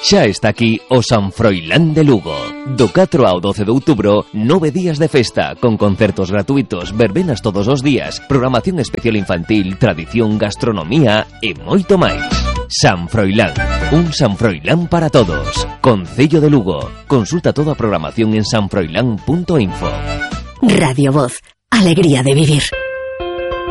Xa está aquí o San Froilán de Lugo. Do 4 ao 12 de outubro, 9 días de festa, con concertos gratuitos, verbenas todos os días, programación especial infantil, tradición, gastronomía e moito máis. San Froilán, un San Froilán para todos. Concello de Lugo. Consulta toda a programación en sanfroilán.info. Radio Voz, alegría de vivir.